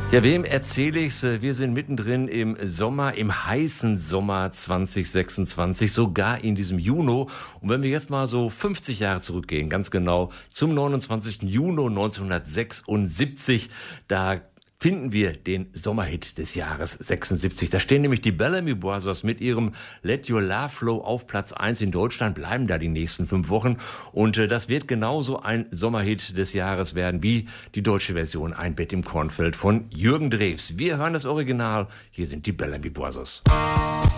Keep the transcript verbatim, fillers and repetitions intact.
Ja, wem erzähle ich's? Wir sind mittendrin im Sommer, im heißen Sommer zwanzig sechsundzwanzig, sogar in diesem Juni. Und wenn wir jetzt mal so fünfzig Jahre zurückgehen, ganz genau zum neunundzwanzigsten Juni neunzehnhundertsechsundsiebzig, da finden wir den Sommerhit des Jahres sechsundsiebzig. Da stehen nämlich die Bellamy Brothers mit ihrem Let Your Love Flow auf Platz eins in Deutschland, bleiben da die nächsten fünf Wochen. Und äh, das wird genauso ein Sommerhit des Jahres werden wie die deutsche Version Ein Bett im Kornfeld von Jürgen Drews. Wir hören das Original. Hier sind die Bellamy Brothers.